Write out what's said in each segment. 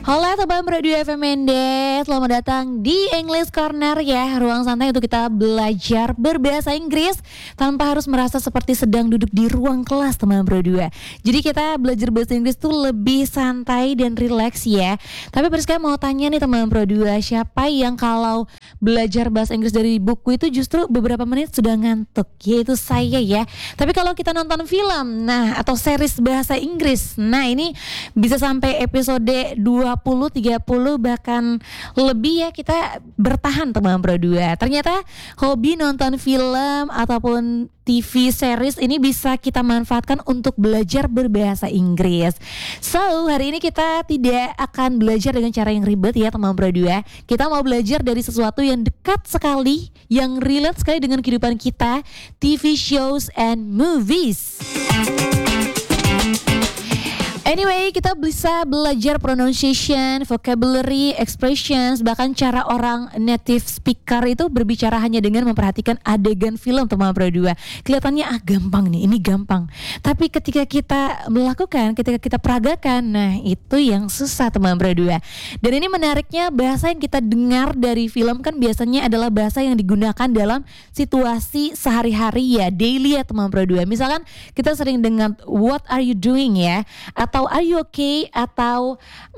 Halo teman Radio FMND, selamat datang di English Corner ya. Ruang santai untuk kita belajar berbahasa Inggris tanpa harus merasa seperti sedang duduk di ruang kelas teman berdua. Jadi kita belajar bahasa Inggris tuh lebih santai dan rileks ya. Tapi Priska mau tanya nih teman berdua, siapa yang kalau belajar bahasa Inggris dari buku itu justru beberapa menit sudah ngantuk? Yaitu saya ya. Tapi kalau kita nonton film, atau series bahasa Inggris, ini bisa sampai episode 20, 30 bahkan lebih ya kita bertahan teman berdua. Ternyata hobi nonton film ataupun TV series ini bisa kita manfaatkan untuk belajar berbahasa Inggris. So hari ini kita tidak akan belajar dengan cara yang ribet ya teman berdua. Kita mau belajar dari sesuatu yang dekat sekali, yang relate sekali dengan kehidupan kita, TV shows and movies. Anyway, kita bisa belajar pronunciation, vocabulary, expressions, bahkan cara orang native speaker itu berbicara hanya dengan memperhatikan adegan film teman berdua. Kelihatannya gampang nih, ini gampang. Tapi ketika kita melakukan, ketika kita peragakan, itu yang susah teman berdua. Dan ini menariknya, bahasa yang kita dengar dari film kan biasanya adalah bahasa yang digunakan dalam situasi sehari-hari ya, daily ya teman berdua. Misalkan kita sering dengar what are you doing ya, atau are you okay, atau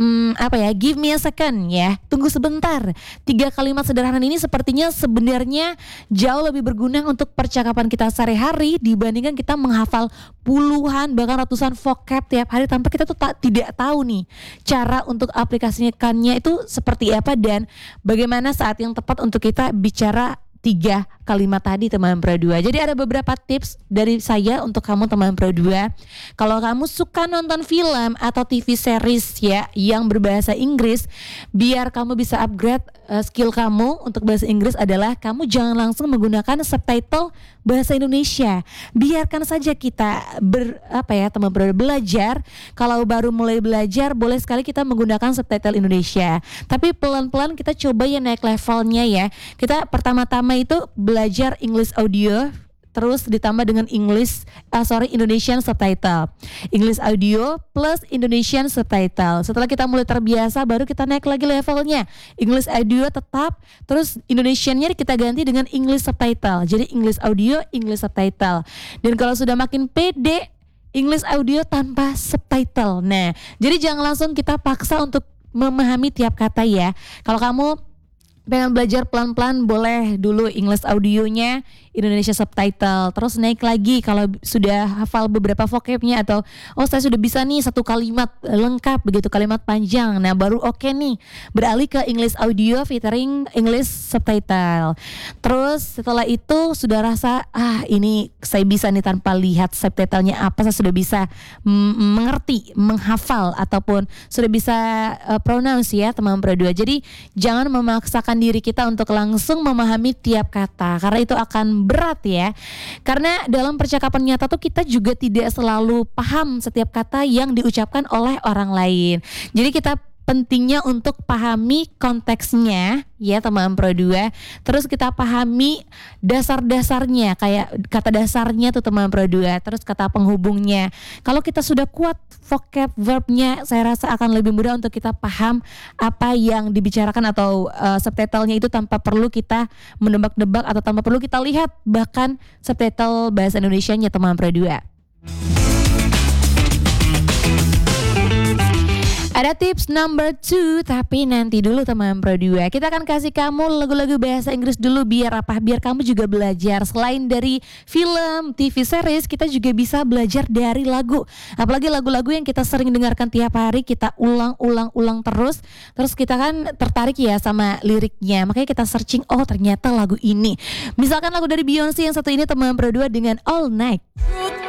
give me a second ya, tunggu sebentar. 3 kalimat sederhana ini sepertinya sebenarnya jauh lebih berguna untuk percakapan kita sehari-hari dibandingkan kita menghafal puluhan bahkan ratusan vocab tiap hari tanpa kita tuh tidak tahu nih cara untuk aplikasikannya itu seperti apa dan bagaimana saat yang tepat untuk kita bicara 3 kalimat tadi teman berdua. Jadi ada beberapa tips dari saya untuk kamu teman berdua. Kalau kamu suka nonton film atau TV series ya yang berbahasa Inggris, biar kamu bisa upgrade skill kamu untuk bahasa Inggris adalah kamu jangan langsung menggunakan subtitle bahasa Indonesia. Biarkan saja kita teman berdua belajar. Kalau baru mulai belajar boleh sekali kita menggunakan subtitle Indonesia. Tapi pelan-pelan kita coba ya naik levelnya ya. Kita pertama-tama itu belajar English audio, terus ditambah dengan Indonesian subtitle. English audio plus Indonesian subtitle. Setelah kita mulai terbiasa, baru kita naik lagi levelnya. English audio tetap, terus Indonesiannya kita ganti dengan English subtitle. Jadi English audio, English subtitle. Dan kalau sudah makin pede, English audio tanpa subtitle. Jadi jangan langsung kita paksa untuk memahami tiap kata ya. Kalau kamu pengen belajar pelan-pelan, boleh dulu English audionya Indonesia subtitle, terus naik lagi kalau sudah hafal beberapa vocabnya atau saya sudah bisa nih 1 kalimat lengkap begitu, kalimat panjang, baru oke nih beralih ke English audio featuring English subtitle. Terus setelah itu sudah rasa ini saya bisa nih tanpa lihat subtitlenya apa, saya sudah bisa mengerti, menghafal ataupun sudah bisa pronounce ya teman berdua. Jadi jangan memaksakan diri kita untuk langsung memahami tiap kata karena itu akan berat ya. Karena dalam percakapan nyata tuh kita juga tidak selalu paham setiap kata yang diucapkan oleh orang lain. Jadi kita pentingnya untuk pahami konteksnya ya teman berdua. Terus kita pahami dasar-dasarnya, kayak kata dasarnya tuh teman berdua. Terus kata penghubungnya. Kalau kita sudah kuat vocab verbnya, saya rasa akan lebih mudah untuk kita paham apa yang dibicarakan atau subtitlenya itu tanpa perlu kita menebak-nebak atau tanpa perlu kita lihat bahkan subtitle bahasa Indonesianya teman berdua. Ada tips number 2, tapi nanti dulu teman berdua. Kita akan kasih kamu lagu-lagu bahasa Inggris dulu biar kamu juga belajar. Selain dari film, TV series, kita juga bisa belajar dari lagu. Apalagi lagu-lagu yang kita sering dengarkan tiap hari, kita ulang terus. Terus kita kan tertarik ya sama liriknya. Makanya kita searching, ternyata lagu ini. Misalkan lagu dari Beyonce yang satu ini teman berdua dengan All Night.